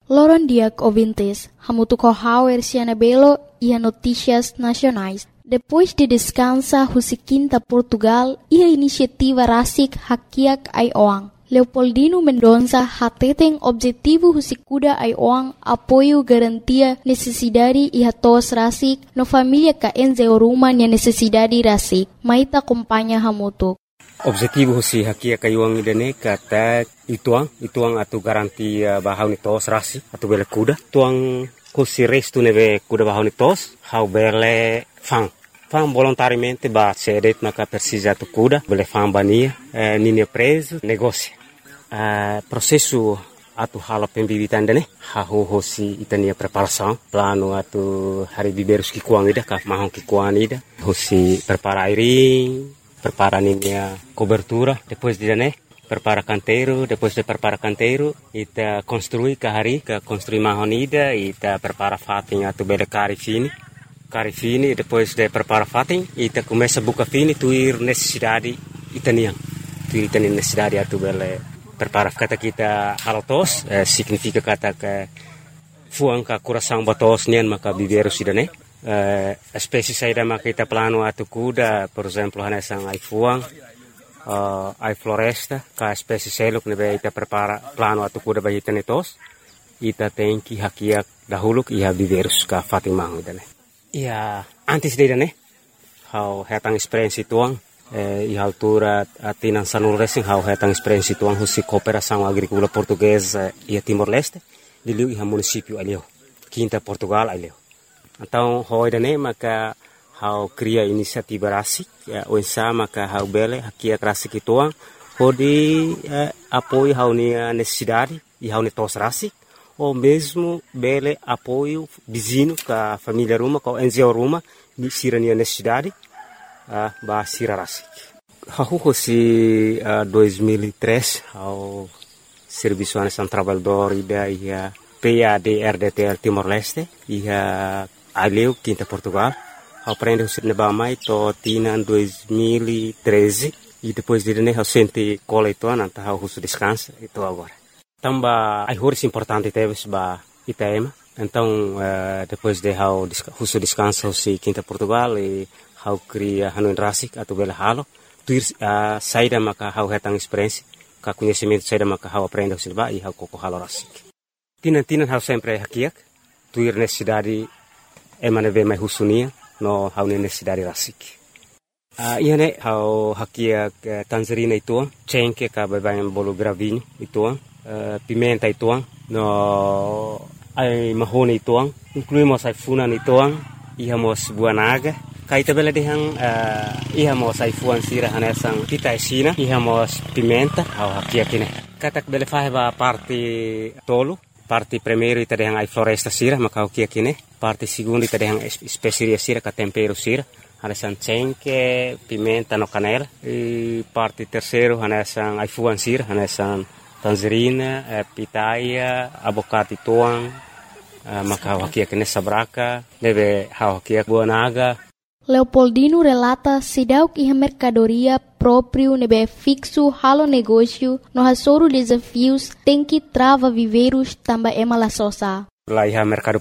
Loron diak ouvintes, hamutu kohauer siana belo e notícias nacionais. Depois de descansa Husiquinta Portugal e a iniciativa Rasik Hakiak Aioang. Leopoldino Mendonça hateten objetivo Husikuda Aioang apoio garantia necessidade e hatos Rasik no família ka enzeoruma nia necessidade Rasik. Maita acompanha hamutu. Objetivo husi hakia kayuang idane kata ituang atu garantia bahau ni tos rasi atu bele kuda tuang husi restu neve kuda bahau ni tos hau bele fang volontariamente ba cedet maka persisa atu kuda bele fang bania nini preso negócio processo atu hala pembibitan dane hau husi itania preparação plano atu hari biberus ki kuang ida ka mahong ki kuang ida husi prepara airing prepara a cobertura, depois de prepara canteiro, depois de prepara canteiro, ita construi kahari, construi mahonida, ita prepara fatin atu bele cari fini, depois de prepara fatin, ita começa buka fini tuir necessidade itaniang, tuir itani necessidade atu bele prepara kata kita halotos, significa kata ke fuang ka coração batos nian maka biberu sidane. Espécie saída maka kita plano atu kuda, por exemplo, hanesang ai fuang, ai floresta, ka espécie seluk nebe ita prepara plano atu kuda bagi tenetos, ita tenki hakiak dahuluk iha biverus ka fatimang idane. Ia antes de idane, hau hetang experiência tuang, iha altura atinan sanul racing hau hetang experiência tuang husi cooperação agrícola portuguesa ia Timor-Leste, diliu iha município aleu, Quinta Portugal aleu. Então, hoidane maka hau cria inisiativa rasik, oinsa maka hau bele hakia rasik ituang, hodi apoio hau nia necessidade e hau netos rasik, ou mesmo bele apoio vizinho ka família ruma, ka NGO ruma, ni sira nia necessidade, ba sira rasik. Hau hosi 2003 hau serviço anesan trabalhador ida ia PAD-RDTL Timor-Leste, ia aleu Quinta Portugal, aprende o cinema mais to tina 2013 e depois de né sente cola itu anta hau husu descansa itu agora. Tamba ai horis importante teves ba Itaema. Então depois de hau husu descansa si Quinta Portugal e hau cria hanu rasik atau bela halo tuir saída maka hau hetang experiência ka conhecimento saída maka hau aprende o cinema e hau koko halo rasik. Tinan hau sempre hakiak tuir necessidade emane ve mai husunia no hau necessidade rasik. Iane hau hakiak tangerina ituang, cengke ka babayan bolo gravinho ituang, pimenta ituang, no ai mahone ituang, incluímos ai funan ituang, ihamos buah naga, kaita bela dehang ihamos ai fuan sira hanesang pita esina, ihamos pimenta hau hakiak ine. Katak bele faheba parte tolu, parte primeiro ita dehang ai floresta sira maka hakiak ine. Parte segundo ita dehang especiaria sira ka tempero sira hanesan cengke, pimenta no canela e parte terceiro hanesan ai fuan sira hanesan tangerina, pitaia, abocate tuang maka hakiak ine sabraka deve hakiak buah naga. Leopoldino relata sidauk iha mercadoria próprio nebe fixo halo negócio no hasoro desafios tem que trava viveiros tamba ema la sosa. Lá iha mercado